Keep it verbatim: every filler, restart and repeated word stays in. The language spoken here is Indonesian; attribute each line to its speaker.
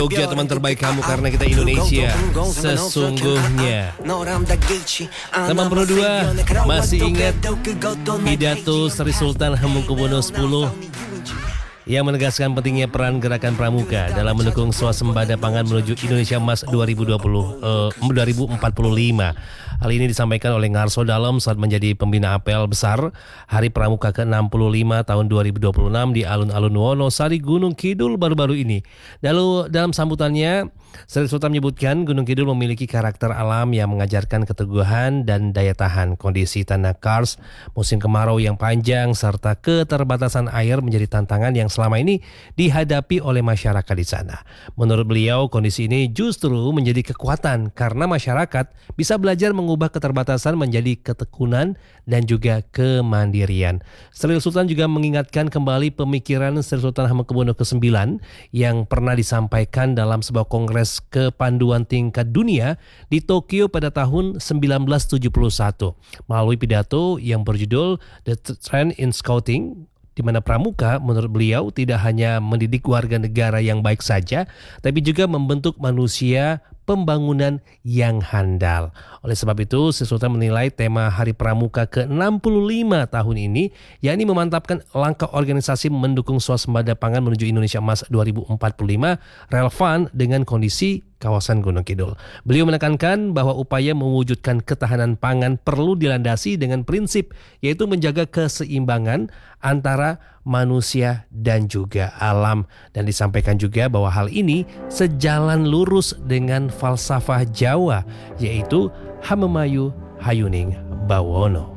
Speaker 1: Jogja teman terbaik kamu karena kita Indonesia sesungguhnya. delapan puluh dua masih ingat pidato Sri Sultan Hamengkubuwono sepuluh yang menegaskan pentingnya peran gerakan pramuka dalam mendukung swasembada pangan menuju Indonesia Emas dua ribu dua puluh, eh, dua ribu empat puluh lima. Hal ini disampaikan oleh Ngarso Dalem saat menjadi pembina apel besar Hari Pramuka ke enam puluh lima tahun dua ribu dua puluh enam di alun-alun Wonosari, Gunung Kidul baru-baru ini. Lalu dalam sambutannya, Sri Sultan menyebutkan Gunung Kidul memiliki karakter alam yang mengajarkan keteguhan dan daya tahan. Kondisi tanah kars, musim kemarau yang panjang, serta keterbatasan air menjadi tantangan yang selama ini dihadapi oleh masyarakat di sana. Menurut beliau, kondisi ini justru menjadi kekuatan karena masyarakat bisa belajar mengubah keterbatasan menjadi ketekunan dan juga kemandirian. Sri Sultan juga mengingatkan kembali pemikiran Sri Sultan Hamengkubuwono kesembilan yang pernah disampaikan dalam sebuah kongres kepanduan tingkat dunia di Tokyo pada tahun sembilan belas tujuh puluh satu melalui pidato yang berjudul The Trend in Scouting, di mana pramuka menurut beliau tidak hanya mendidik warga negara yang baik saja, tapi juga membentuk manusia pembangunan yang handal. Oleh sebab itu, Sri Sultan menilai tema Hari Pramuka ke enam puluh lima tahun ini, yakni memantapkan langkah organisasi mendukung swasembada pangan menuju Indonesia Emas dua ribu empat puluh lima, relevan dengan kondisi kawasan Gunung Kidul. Beliau menekankan bahwa upaya mewujudkan ketahanan pangan perlu dilandasi dengan prinsip, yaitu menjaga keseimbangan antara manusia dan juga alam. Dan disampaikan juga bahwa hal ini sejalan lurus dengan falsafah Jawa, yaitu Hamemayu Hayuning Bawono.